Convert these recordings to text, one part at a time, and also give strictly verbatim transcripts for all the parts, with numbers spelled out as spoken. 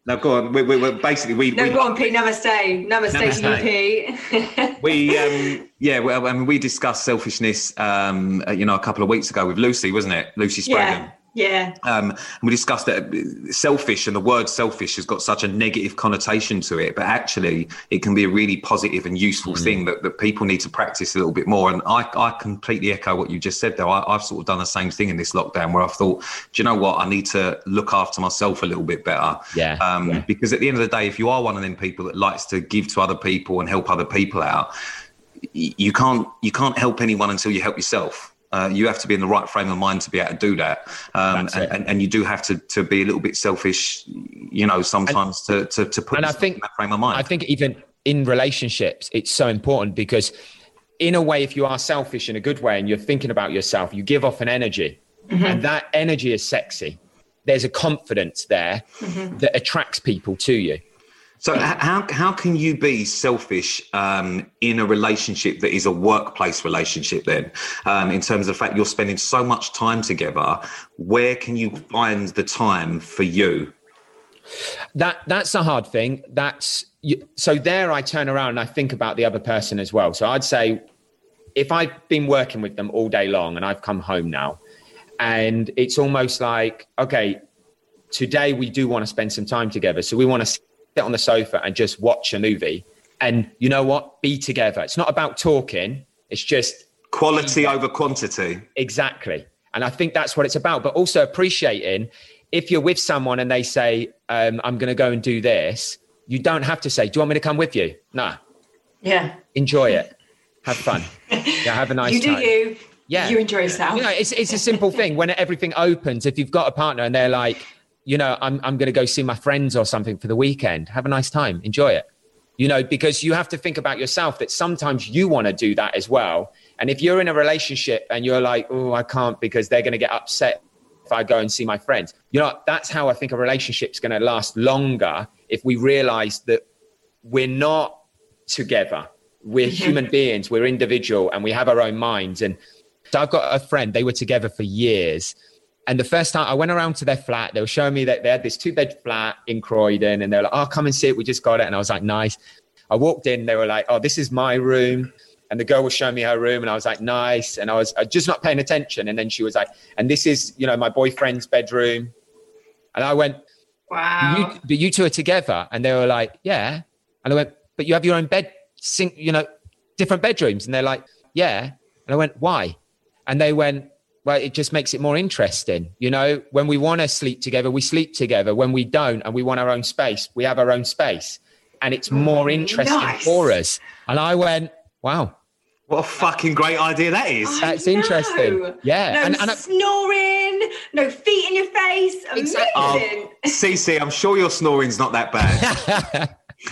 No, go on. We, we, we basically we. No, we, go on, Pete. Namaste. Namaste, Namaste. to you, Pete. we, um, yeah, well, I mean, we discussed selfishness, um, you know, a couple of weeks ago with Lucy, wasn't it? Lucy Sprague. Yeah. Yeah. Um, and we discussed that selfish and the word selfish has got such a negative connotation to it, but actually it can be a really positive and useful mm-hmm. thing that, that people need to practice a little bit more. And I, I completely echo what you just said, though. I, I've sort of done the same thing in this lockdown where I've thought, do you know what? I need to look after myself a little bit better. Yeah. Um, yeah. Because at the end of the day, if you are one of them people that likes to give to other people and help other people out, you can't you can't help anyone until you help yourself. Uh, you have to be in the right frame of mind to be able to do that. Um, and, and, and you do have to, to be a little bit selfish, you know, sometimes and, to, to, to put and I think, in that frame of mind. I think even in relationships, it's so important because in a way, if you are selfish in a good way and you're thinking about yourself, you give off an energy mm-hmm. and that energy is sexy. There's a confidence there mm-hmm. that attracts people to you. So how how can you be selfish um, in a relationship that is a workplace relationship then, um, in terms of the fact you're spending so much time together? Where can you find the time for you? That That's a hard thing. That's so there I turn around and I think about the other person as well. So I'd say if I've been working with them all day long and I've come home now and it's almost like, okay, today we do want to spend some time together. So we want to on the sofa and just watch a movie and you know what, be together. It's not about talking, it's just quality over quantity. Exactly. And I think that's what it's about, but also appreciating if you're with someone and they say um, I'm going to go and do this, you don't have to say, do you want me to come with you? No. Yeah. Enjoy it, have fun. Yeah, have a nice you do time. you yeah you enjoy yourself. You know, it's, it's a simple thing. When everything opens, if you've got a partner and they're like, you know, I'm I'm going to go see my friends or something for the weekend. Have a nice time. Enjoy it. You know, because you have to think about yourself that sometimes you want to do that as well. And if you're in a relationship and you're like, oh, I can't because they're going to get upset if I go and see my friends. You know, that's how I think a relationship's going to last longer if we realize that we're not together. We're human beings. We're individual and we have our own minds. And so I've got a friend, they were together for years. And the first time I went around to their flat, they were showing me that they had this two bed flat in Croydon and they were like, oh, come and see it. We just got it. And I was like, nice. I walked in, they were like, oh, this is my room. And the girl was showing me her room and I was like, nice. And I was just not paying attention. And then she was like, and this is, you know, my boyfriend's bedroom. And I went, wow. You, but you two are together. And they were like, yeah. And I went, but you have your own bed, sink, you know, different bedrooms. And they're like, yeah. And I went, why? And they went, well, it just makes it more interesting. You know, when we want to sleep together, we sleep together. When we don't and we want our own space, we have our own space. And it's more interesting nice. for us. And I went, wow. What a fucking great idea that is. That's interesting. Yeah. No and, and snoring, no feet in your face. Amazing. Exactly. Oh, Cece, I'm sure your snoring's not that bad.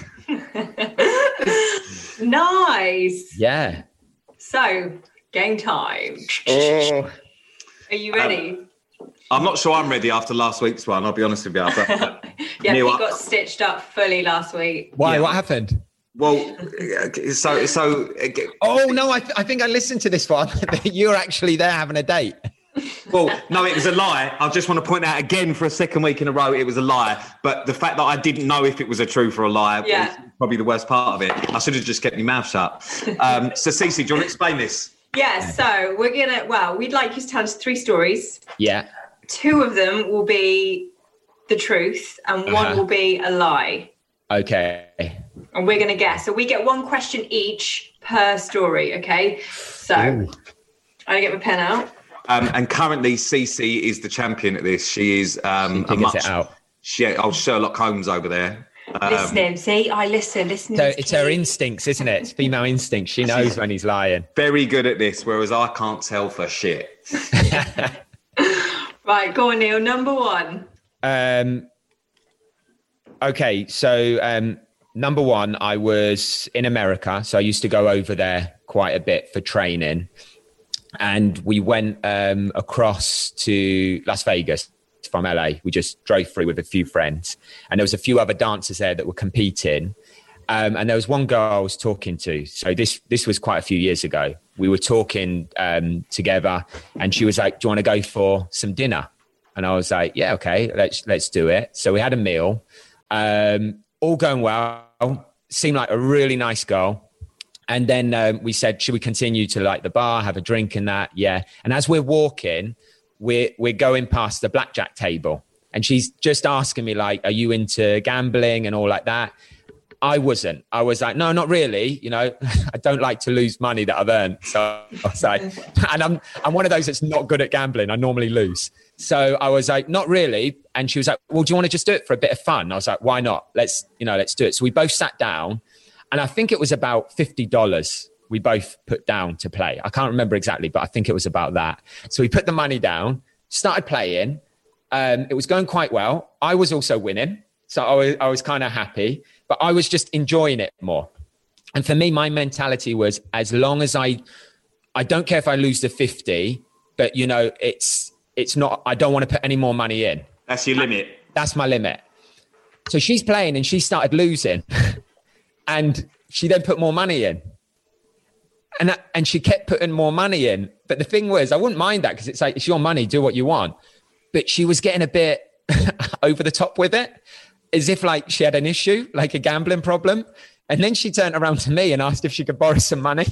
Nice. Yeah. So, game time. Oh. Are you ready? Um, I'm not sure I'm ready after last week's one, I'll be honest with you. But, uh, yeah, he got stitched up fully last week. Why? Yeah. What happened? Well, so... so. Oh, no, I, th- I think I listened to this one. You're actually there having a date. Well, no, it was a lie. I just want to point out again for a second week in a row, it was a lie. But the fact that I didn't know if it was a truth or a lie yeah. was probably the worst part of it. I should have just kept my mouth shut. Um, so, Cece, do you want to explain this? Yeah, so we're going to, well, we'd like you to tell us three stories. Yeah. Two of them will be the truth and uh-huh. one will be a lie. Okay. And we're going to guess. So we get one question each per story, okay? So Ooh. I'm going to get my pen out. Um, and currently, Cece is the champion at this. She is um, she a much... it out. She, oh, Sherlock Holmes over there. Um, listening, see, I listen, listening. So it's her instincts, isn't it? It's female instincts. She knows when he's lying. Very good at this, whereas I can't tell for shit. Right, go on, Neil. Number one. Um. Okay, so um, number one, I was in America, so I used to go over there quite a bit for training, and we went um, across to Las Vegas from L A. We just drove through with a few friends, and there was a few other dancers there that were competing. Um, and there was one girl I was talking to. So this this was quite a few years ago. We were talking um, together, and she was like, "Do you want to go for some dinner?" And I was like, "Yeah, okay, let's let's do it." So we had a meal. Um, all going well. Seemed like a really nice girl. And then um, we said, should we continue to like the bar, have a drink and that? Yeah. And as we're walking, we're, we're going past the blackjack table. And she's just asking me like, are you into gambling and all like that? I wasn't. I was like, no, not really. You know, I don't like to lose money that I've earned. So I was like, and I'm, I'm one of those that's not good at gambling. I normally lose. So I was like, not really. And she was like, well, do you want to just do it for a bit of fun? I was like, why not? Let's, you know, let's do it. So we both sat down and I think it was about fifty dollars we both put down to play. I can't remember exactly, but I think it was about that. So we put the money down, started playing. Um, it was going quite well. I was also winning. So I was, I was kind of happy, but I was just enjoying it more. And for me, my mentality was as long as I, I don't care if I lose the fifty, but you know, it's, it's not, I don't want to put any more money in. That's your limit. That's my limit. So she's playing and she started losing and she then put more money in. And, that, and she kept putting more money in. But the thing was, I wouldn't mind that because it's like, it's your money, do what you want. But she was getting a bit over the top with it, as if like she had an issue, like a gambling problem. And then she turned around to me and asked if she could borrow some money.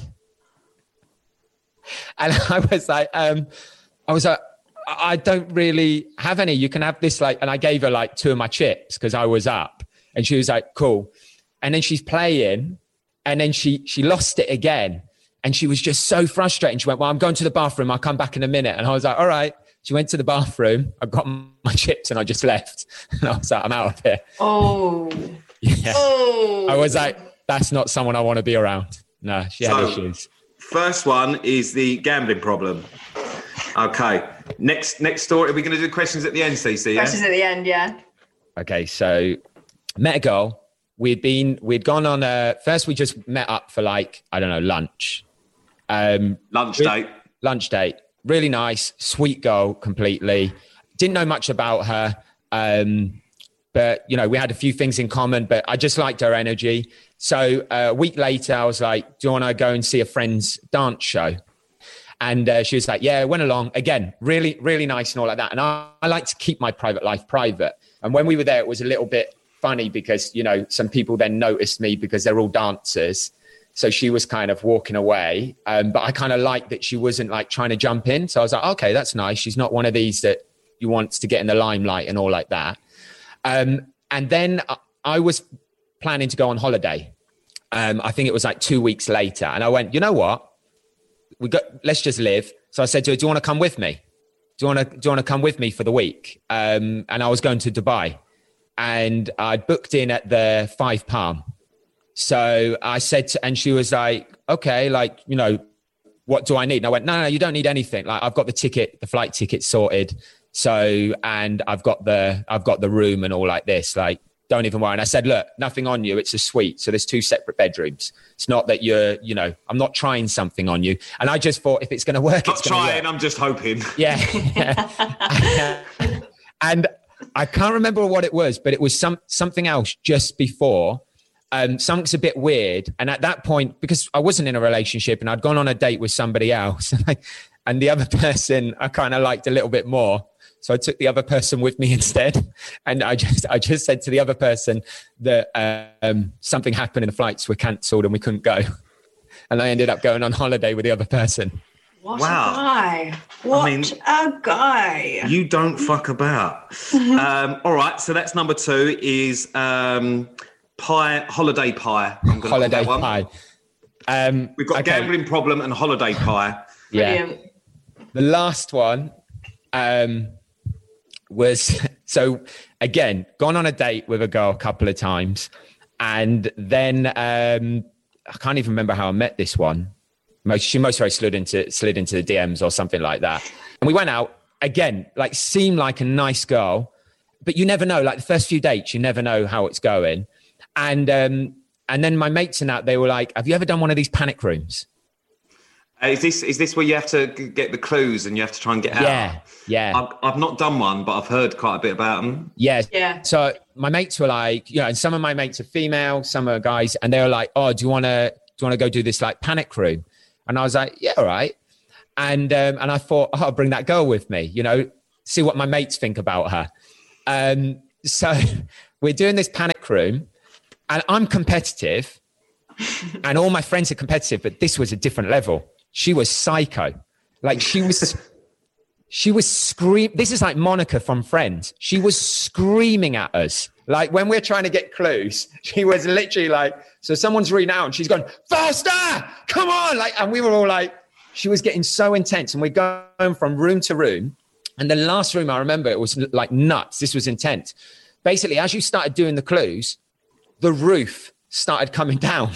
And I was like, um, I was like, I don't really have any. You can have this like, and I gave her like two of my chips because I was up and she was like, cool. And then she's playing and then she, she lost it again. And she was just so frustrated. She went, well, I'm going to the bathroom. I'll come back in a minute. And I was like, all right. She went to the bathroom. I got my chips and I just left. And I was like, I'm out of here. Oh. Yeah. Oh. I was like, that's not someone I want to be around. No, she had So, issues. First one is the gambling problem. Okay. Next next story. Are we going to do questions at the end, Cece? Yeah? Questions at the end, yeah. Okay, so met a girl. We'd been, we'd gone on a, first we just met up for like, I don't know, lunch. Um, Lunch re- date. Lunch date. Really nice, sweet girl completely. Didn't know much about her. Um, but, you know, we had a few things in common, but I just liked her energy. So uh, a week later, I was like, do you want to go and see a friend's dance show? And uh, she was like, yeah, went along. Again, really, really nice and all like that. And I, I like to keep my private life private. And when we were there, it was a little bit funny because, you know, some people then noticed me because they're all dancers. So she was kind of walking away. Um, but I kind of liked that she wasn't like trying to jump in. So I was like, okay, that's nice. She's not one of these that you want to get in the limelight and all like that. Um, and then I was planning to go on holiday. Um, I think it was like two weeks later. And I went, you know what? We got, let's just live. So I said to her, do you want to come with me? Do you want to, do you want to come with me for the week? Um, and I was going to Dubai and I booked in at the Five Palm. So I said, to, and she was like, okay, like, you know, what do I need? And I went, no, no, you don't need anything. Like I've got the ticket, the flight ticket sorted. So, and I've got the, I've got the room and all like this, like, don't even worry. And I said, look, nothing on you. It's a suite. So there's two separate bedrooms. It's not that you're, you know, I'm not trying something on you. And I just thought if it's going to work, Not it's going to trying, work. I'm just hoping. Yeah. And I can't remember what it was, but it was some something else just before. Um, something's a bit weird. And at that point, because I wasn't in a relationship and I'd gone on a date with somebody else and, I, and the other person I kind of liked a little bit more. So I took the other person with me instead. And I just I just said to the other person that um, something happened and the flights were cancelled and we couldn't go. And I ended up going on holiday with the other person. What Wow. a guy. What I mean, a guy. You don't fuck about. um, all right. So that's number two is um, pie, holiday pie. I'm gonna Holiday call that one. pie. Um, We've got okay. gambling problem and holiday pie. Yeah. Brilliant. The last one um, was, so again, gone on a date with a girl a couple of times. And then um, I can't even remember how I met this one. Most, she most very slid into, slid into the D Ms or something like that. And we went out again, like seemed like a nice girl, but you never know, like the first few dates, you never know how it's going. And, um, and then my mates and that, they were like, have you ever done one of these panic rooms? Uh, is this is this where you have to g- get the clues and you have to try and get out? Yeah, yeah. I've, I've not done one, but I've heard quite a bit about them. Yeah. Yeah. So my mates were like, you know, and some of my mates are female, some are guys, and they were like, oh, do you want to, do you want to go do this like panic room? And I was like, yeah, all right. And, um, and I thought, oh, I'll bring that girl with me, you know, see what my mates think about her. Um, so we're doing this panic room, and I'm competitive, and all my friends are competitive, but this was a different level. She was psycho. Like she was, she was screaming. This is like Monica from Friends. She was screaming at us. Like when we're trying to get clues, she was literally like, so someone's reading out and she's going, faster, come on. Like, and we were all like, she was getting so intense, and we're going from room to room. And the last room, I remember, it was like nuts. This was intense. Basically, as you started doing the clues, the roof started coming down.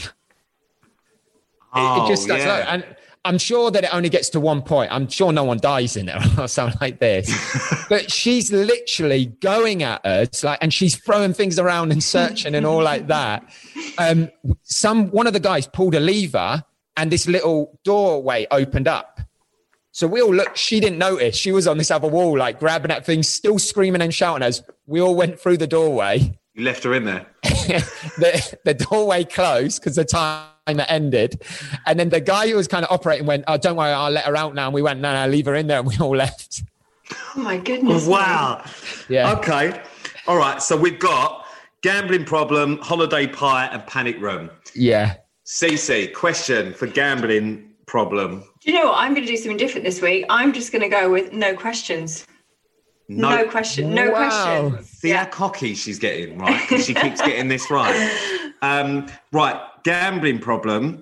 Oh, it, it just starts yeah. low. And I'm sure that it only gets to one point. I'm sure no one dies in it or something like this. But she's literally going at us, like, and she's throwing things around and searching and all like that. Um, some one of the guys pulled a lever, and this little doorway opened up. So we all looked. She didn't notice. She was on this other wall, like grabbing at things, still screaming and shouting as we all went through the doorway. You left her in there. the, the doorway closed because the time ended, and then the guy who was kind of operating went, oh, don't worry, I'll let her out now. And we went, no, no, leave her in there, and we all left. Oh my goodness. Wow. Yeah. Okay. All right. So we've got gambling problem, holiday pie, and panic room. Yeah. Cece, question for gambling problem. Do you know what? I'm going to do something different this week. I'm just going to go with no questions. No, no question. No wow. questions. See yeah. how cocky she's getting, right? Because she keeps getting this right. Um, right. Gambling problem.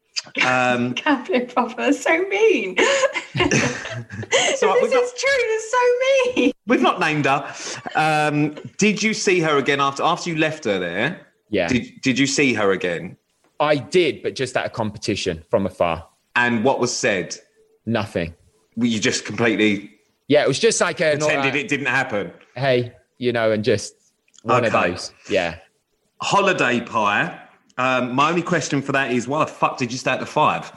Um, Gambling problem. That's so mean. so this we've is not, true. It's so mean. We've not named her. Um, did you see her again after after you left her there? Yeah. Did Did you see her again? I did, but just at a competition from afar. And what was said? Nothing. Were you just completely Yeah, it was just like a pretended uh, it didn't happen? Hey, you know, and just one Okay. of those. Yeah. Holiday pie. Um, my only question for that is, why the fuck did you stay at the five?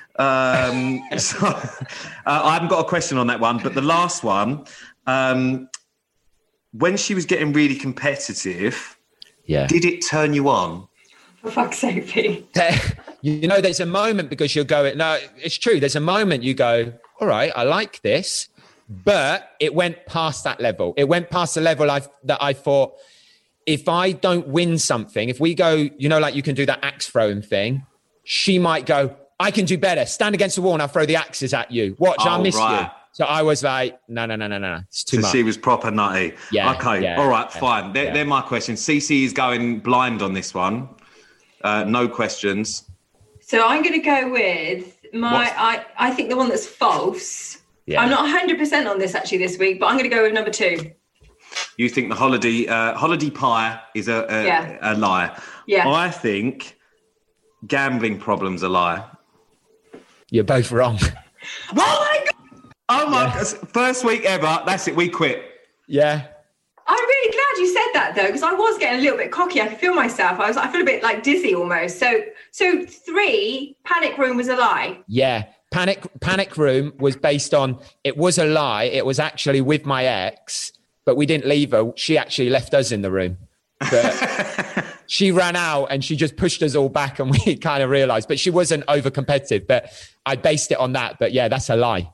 Um, so, uh, I haven't got a question on that one, but the last one, um, when she was getting really competitive, Yeah. did it turn you on? For fuck's sake, Pete. You know, there's a moment because you'll go, no, it's true. There's a moment you go, all right, I like this, but it went past that level. It went past the level I that I thought, if I don't win something, if we go, you know, like you can do that axe throwing thing, she might go, I can do better. Stand against the wall and I'll throw the axes at you. Watch, Oh, I'll miss right. you. So I was like, no, no, no, no, no. It's too So much. she was proper nutty. Yeah, Okay. yeah, All right. yeah, Fine. They're, yeah. they're my questions. Cece is going blind on this one. Uh, no questions. So I'm going to go with my, What's- I, I think the one that's false. Yeah. I'm not one hundred percent on this actually this week, but I'm going to go with number two. You think the holiday uh, holiday pie is a a, Yeah. a lie? Yeah. I think gambling problem's a lie. You're both wrong. Oh my God. Oh my! Yeah. God. First week ever. That's it. We quit. Yeah. I'm really glad you said that though, because I was getting a little bit cocky. I could feel myself. I was, I feel a bit like dizzy almost. So, so three, panic room was a lie. Yeah. Panic Panic Room was based on, it was a lie. It was actually with my ex, but we didn't leave her. She actually left us in the room. But she ran out and she just pushed us all back and we kind of realized, but she wasn't over competitive, but I based it on that. But yeah, that's a lie.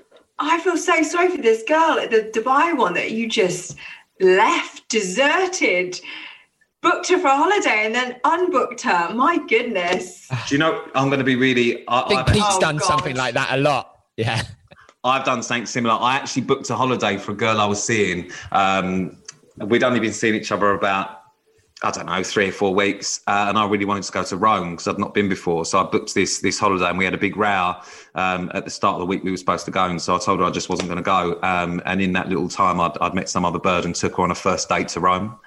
I feel so sorry for this girl at the Dubai one that you just left, deserted, booked her for a holiday and then unbooked her. My goodness. Do you know? I'm going to be really. I, I think I've, Pete's Oh, done God. something like that a lot. Yeah. I've done something similar. I actually booked a holiday for a girl I was seeing. Um, we'd only been seeing each other about, I don't know, three or four weeks, uh, and I really wanted to go to Rome because I'd not been before. So I booked this this holiday, and we had a big row um, at the start of the week we were supposed to go. And so I told her I just wasn't going to go. Um, and in that little time, I'd, I'd met some other bird and took her on a first date to Rome.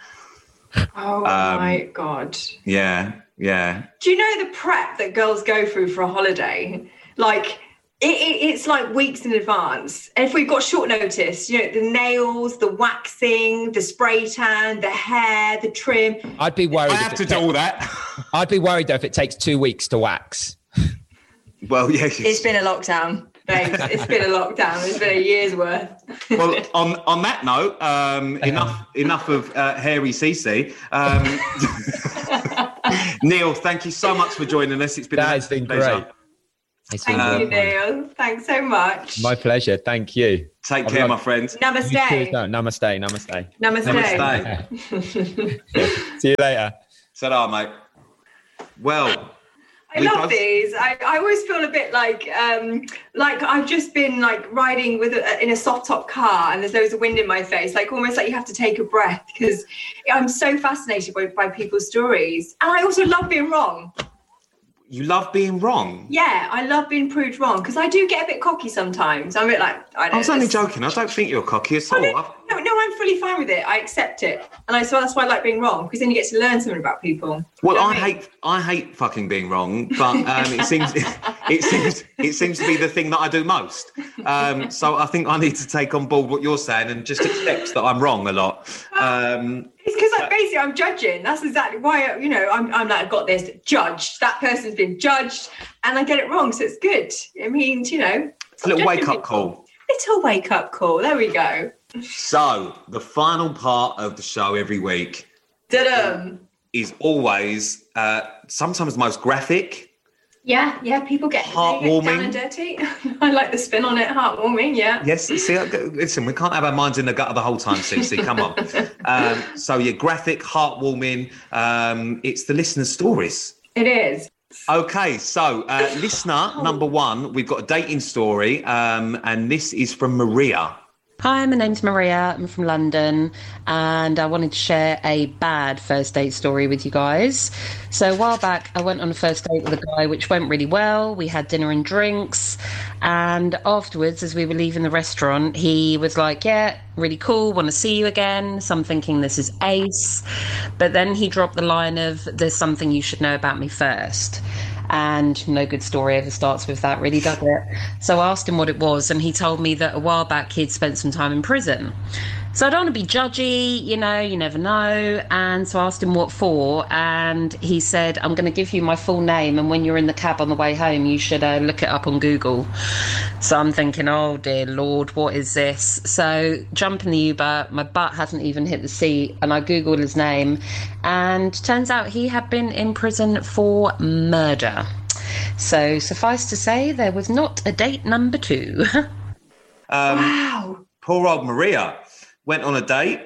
Oh Um, my God. Yeah, yeah. Do you know the prep that girls go through for a holiday? Like, it, it, it's like weeks in advance. And if we've got short notice, you know, the nails, the waxing, the spray tan, the hair, the trim. I'd be worried. I if have it to do ta- all that. I'd be worried though if it takes two weeks to wax. Well, yeah. It's been a lockdown, babes. It's been a lockdown. It's been a year's worth. Well, on on that note, um, enough enough of uh, hairy Cece. Um, Neil, thank you so much for joining us. It's been That an has been absolute pleasure. great. It's been Thank you, great. Neil. Thanks so much. My pleasure. Thank you. Take care, my friends. Namaste. Namaste. Namaste. Namaste. Namaste. See you later. Ta-ra, mate. Well, I love both... these. I, I always feel a bit like um, like I've just been like riding with a, in a soft top car and there's loads of wind in my face, like almost like you have to take a breath because I'm so fascinated by, by people's stories. And I also love being wrong. You love being wrong? Yeah, I love being proved wrong because I do get a bit cocky sometimes. I'm a bit like, I don't I was know, only this... joking. I don't think you're cocky at all. Oh, no, no, no, I'm fully fine with it. I accept it. And I, so that's why I like being wrong because then you get to learn something about people. Well, you know I, I mean? hate I hate fucking being wrong, but um, it seems it seems it seems to be the thing that I do most. Um, so I think I need to take on board what you're saying and just accept that I'm wrong a lot. Um, It's because like, basically I'm judging. That's exactly why, you know, I'm, I'm like, I've got this judged. That person's been judged and I get it wrong. So it's good. It means, you know. It's a little wake up call. Little wake up call. There we go. So the final part of the show every week Da-dum. is always uh, sometimes most graphic. Yeah, yeah, people get, heartwarming. Down and dirty. I like the spin on it, heartwarming, yeah. Yes, see, listen, we can't have our minds in the gutter the whole time, Cece, come on. Um, so, yeah, graphic, heartwarming, um, it's the listener stories. It is. Okay, so uh, listener number one, we've got a dating story, um, and this is from Maria. Hi, my name's Maria. I'm from London and I wanted to share a bad first date story with you guys. So a while back, I went on a first date with a guy which went really well. We had dinner and drinks and afterwards, as we were leaving the restaurant, he was like, yeah, really cool, want to see you again. So I'm thinking this is ace. But then he dropped the line of, there's something you should know about me first. And no good story ever starts with that, really, does it? So I asked him what it was, and he told me that a while back he'd spent some time in prison. So I don't want to be judgy, you know, you never know. And so I asked him what for, and he said, I'm going to give you my full name, and when you're in the cab on the way home, you should uh, look it up on Google. So I'm thinking, oh, dear Lord, what is this? So jump in the Uber, my butt hasn't even hit the seat, and I Googled his name, and turns out he had been in prison for murder. So suffice to say, there was not a date number two. um, wow. Poor old Maria went on a date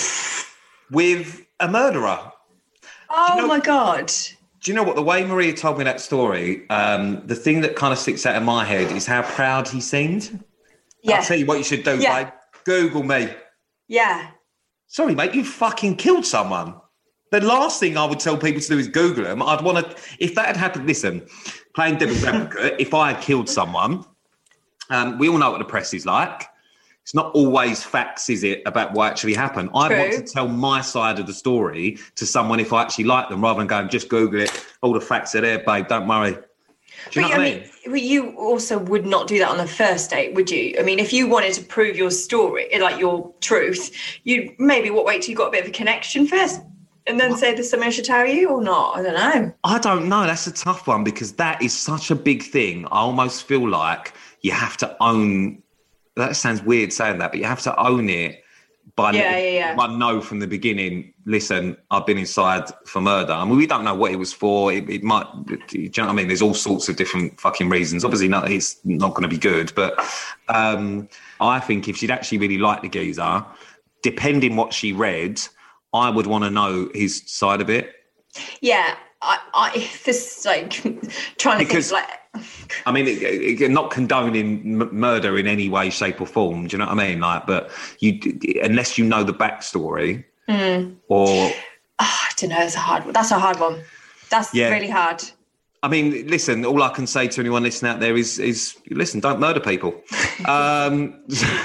with a murderer. Oh, you know, my God. Do you know what? The way Maria told me that story, um, the thing that kind of sticks out in my head is how proud he seemed. Yeah. I'll tell you what you should do, yeah. babe. Google me. Yeah. Sorry, mate, you fucking killed someone. The last thing I would tell people to do is Google them. I'd want to, if that had happened, listen, playing devil's advocate, if I had killed someone, um, we all know what the press is like. It's not always facts, is it, about what actually happened? I want to tell my side of the story to someone if I actually like them, rather than going, just Google it. All the facts are there, babe. Don't worry. Do you know what I mean? mean? You also would not do that on the first date, would you? I mean, if you wanted to prove your story, like your truth, you'd maybe what wait till you got a bit of a connection first and then what? Say there's something I should tell you or not. I don't know. I don't know. That's a tough one because that is such a big thing. I almost feel like you have to own... That sounds weird saying that, but you have to own it by yeah, letting yeah, yeah. one know from the beginning, listen, I've been inside for murder. I mean, we don't know what it was for. It, it might, do you know what I mean? There's all sorts of different fucking reasons. Obviously, not, it's not going to be good, but um, I think if she'd actually really liked the geezer, depending what she read, I would want to know his side of it. Yeah, I, I this like trying to because, think like... I mean, it, it, not condoning m- murder in any way, shape, or form. Do you know what I mean? Like, but you, unless you know the backstory, mm. or oh, I don't know, it's a hard one. That's a hard one. That's yeah. really hard. I mean, listen. All I can say to anyone listening out there is, is listen, don't murder people. Um,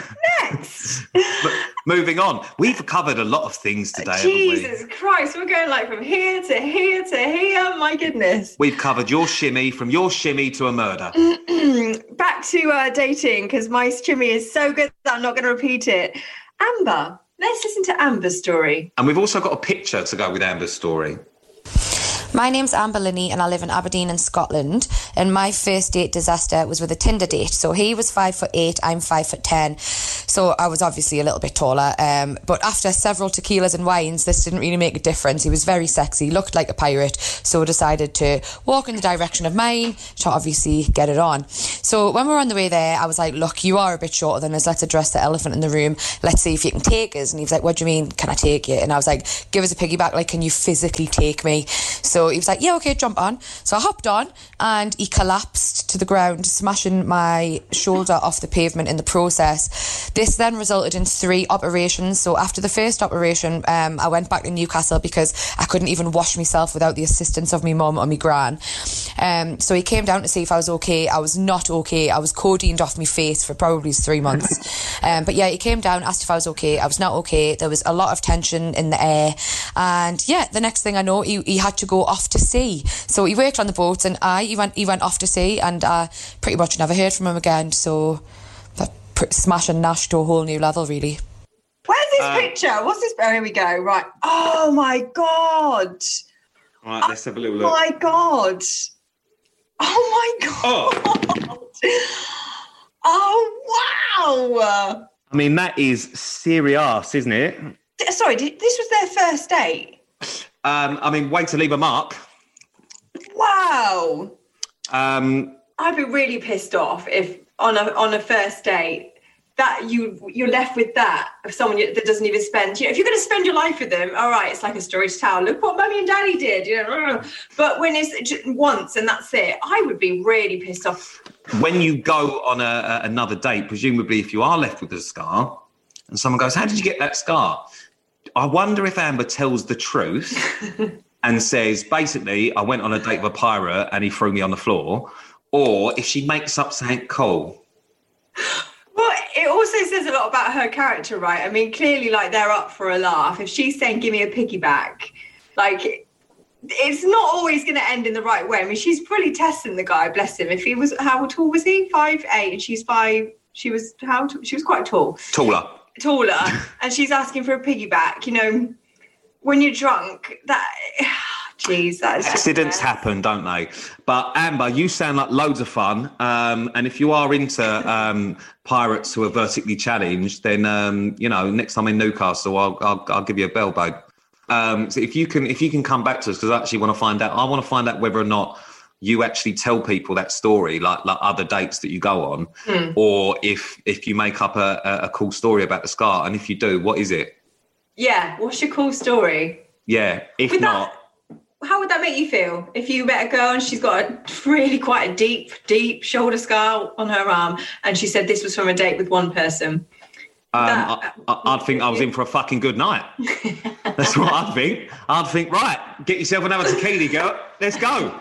Next. But moving on, we've covered a lot of things today. Jesus haven't we? Christ, we're going like from here to here to here. My goodness. We've covered your shimmy, from your shimmy to a murder. Back to uh, dating, because my shimmy is so good that I'm not going to repeat it. Amber, let's listen to Amber's story. And we've also got a picture to go with Amber's story. My name's Amber Linney and I live in Aberdeen in Scotland, and my first date disaster was with a Tinder date. So he was five foot eight, I'm five foot ten. So I was obviously a little bit taller. Um, but after several tequilas and wines, this didn't really make a difference. He was very sexy, looked like a pirate. So I decided to walk in the direction of mine to obviously get it on. So when we were on the way there, I was like, look, you are a bit shorter than us. Let's address the elephant in the room. Let's see if you can take us. And he was like, what do you mean, can I take you? And I was like, give us a piggyback. Like, can you physically take me? So he was like, yeah, okay, jump on. So I hopped on and he collapsed to the ground, smashing my shoulder off the pavement in the process. This then resulted in three operations. So after the first operation, um, I went back to Newcastle because I couldn't even wash myself without the assistance of my mum or my gran. Um, so he came down to see if I was okay. I was not okay. I was codeined off my face for probably three months. um, but yeah, he came down, asked if I was okay. I was not okay. There was a lot of tension in the air. And yeah, the next thing I know, he, he had to go off to sea. So he worked on the boat and I, he went, he went off to sea and I pretty much never heard from him again. So that smash and Nash to a whole new level, really. Where's this Uh, picture? What's this? Oh, here we go. Right. Oh my God. All right, let's have a little look. Oh my God. Oh my God. Oh. Oh, wow. I mean, that is serious, isn't it? D- Sorry, did, this was their first date? Um, I mean, way to leave a mark. Wow. Um, I'd be really pissed off if on a on a first date that you you're left with that of someone you, that doesn't even spend. You know, if you're going to spend your life with them, all right, it's like a story to tell. Look what mummy and daddy did, you know. But when it's just once and that's it, I would be really pissed off. when you go on a, a, another date, presumably if you are left with a scar, and someone goes, "How did you get that scar?" I wonder if Amber tells the truth and says, basically, I went on a date with a pirate and he threw me on the floor, or if she makes up something cool. Well, it also says a lot about her character, right? I mean, clearly, like, they're up for a laugh. If she's saying, give me a piggyback, like, it's not always going to end in the right way. I mean, she's probably testing the guy, bless him. If he was, how tall was he? Five, eight, and she's five, she was, how, she was quite tall. Taller. Taller, and she's asking for a piggyback. You know, when you're drunk, that, jeez, that is just Accidents mess. happen, don't they? But Amber, you sound like loads of fun. Um, and if you are into um, pirates who are vertically challenged, then um, you know, next time in Newcastle, I'll I'll, I'll give you a bell, babe. Um, so if you can, if you can come back to us, because I actually want to find out. I want to find out whether or not you actually tell people that story, like like other dates that you go on, mm. or if if you make up a, a, a cool story about the scar, and if you do, what is it? Yeah, what's your cool story? Yeah, if Would not. That, how would that make you feel if you met a girl and she's got a really quite a deep, deep shoulder scar on her arm, and she said this was from a date with one person? Um, That- I, I, I'd think I was in for a fucking good night. That's what I'd think. I'd think, right, get yourself another tequila, girl. Let's go.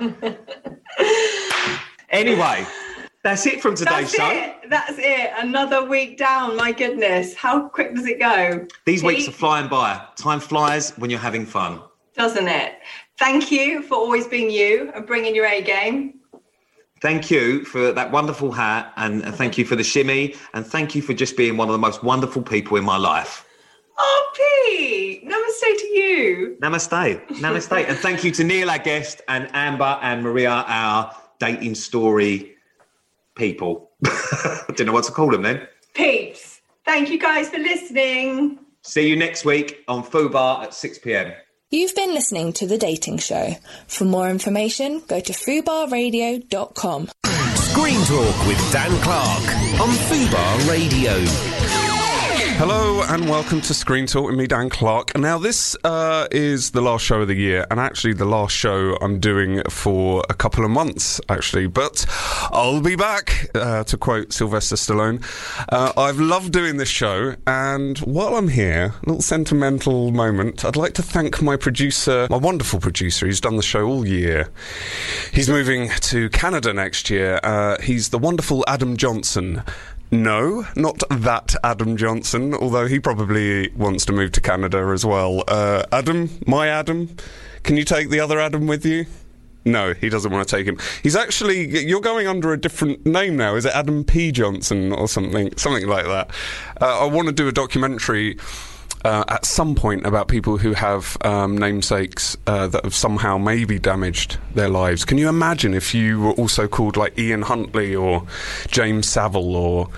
Anyway, that's it from today's That's show. it. That's it. Another week down. My goodness. How quick does it go? These weeks Pete, are flying by. Time flies when you're having fun. doesn't it? Thank you for always being you and bringing your A game. Thank you for that wonderful hat, and thank you for the shimmy, and thank you for just being one of the most wonderful people in my life. Oh, Pete. Namaste to you. Namaste. Namaste. And thank you to Neil, our guest, and Amber and Maria, our dating story people. I don't know what to call them then. Peeps. Thank you guys for listening. See you next week on Fubar at six p.m. You've been listening to The Dating Show. For more information, go to fubar radio dot com. Screen Talk with Dan Clark on Fubar Radio. Hello and welcome to Screen Talk with me, Dan Clark. Now this uh, is the last show of the year, and actually the last show I'm doing for a couple of months, actually. But I'll be back, uh, to quote Sylvester Stallone. Uh, I've loved doing this show, and while I'm here, a little sentimental moment, I'd like to thank my producer, my wonderful producer. He's done the show all year. He's moving to Canada next year. Uh, he's the wonderful Adam Johnson. No, not that Adam Johnson, although he probably wants to move to Canada as well. Uh, Adam, my Adam, can you take the other Adam with you? No, he doesn't want to take him. He's actually, you're going under a different name now. Is it Adam P. Johnson or something? Something like that. Uh, I want to do a documentary Uh, at some point about people who have um, namesakes uh, that have somehow maybe damaged their lives. Can you imagine if you were also called like Ian Huntley or James Savile or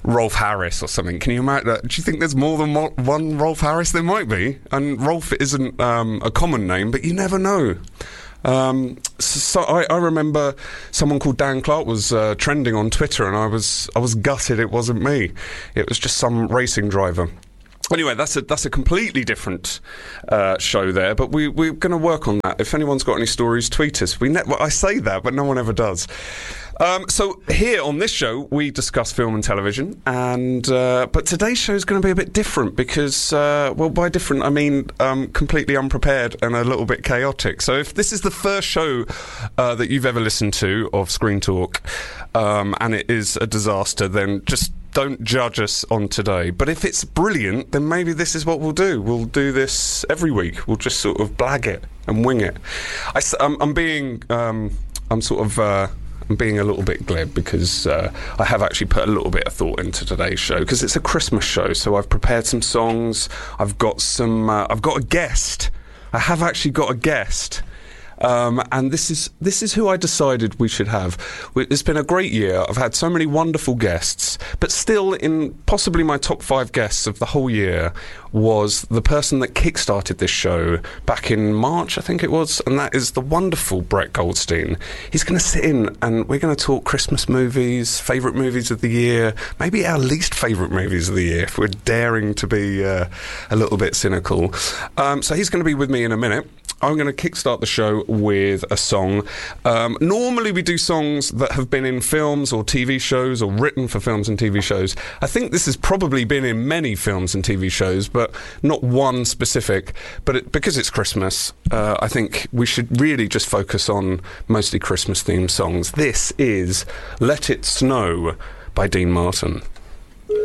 Rolf Harris or something. Can you imagine that? Do you think there's more than one Rolf Harris? There might be. And Rolf isn't um, a common name, but you never know. Um, so I, I remember someone called Dan Clark was uh, trending on Twitter, and I was I was gutted it wasn't me. It was just some racing driver. Anyway, that's a that's a completely different uh, show there, but we, we're going to work on that. If anyone's got any stories, tweet us. We ne- well, I say that, but no one ever does. Um, so here on this show, we discuss film and television, and uh, but today's show is going to be a bit different because, uh, well, by different I mean um, completely unprepared and a little bit chaotic. So if this is the first show uh, that you've ever listened to of Screen Talk, um, and it is a disaster, then just don't judge us on today. But if it's brilliant, then maybe this is what we'll do. We'll do this every week. We'll just sort of blag it and wing it. I, I'm, I'm being, um, I'm sort of, uh, I'm being a little bit glib because uh, I have actually put a little bit of thought into today's show because it's a Christmas show. So I've prepared some songs. I've got some. Uh, I've got a guest. I have actually got a guest. Um, and this is this is who I decided we should have. It's been a great year. I've had so many wonderful guests, but still, in possibly my top five guests of the whole year was the person that kick-started this show back in March, I think it was, and that is the wonderful Brett Goldstein. He's going to sit in, and we're going to talk Christmas movies, favourite movies of the year, maybe our least favourite movies of the year, if we're daring to be uh, a little bit cynical. Um, so he's going to be with me in a minute. I'm going to kickstart the show with a song. Um, normally we do songs that have been in films or T V shows or written for films and T V shows. I think this has probably been in many films and T V shows, but not one specific. But it, because it's Christmas, uh, I think we should really just focus on mostly Christmas-themed songs. This is Let It Snow by Dean Martin.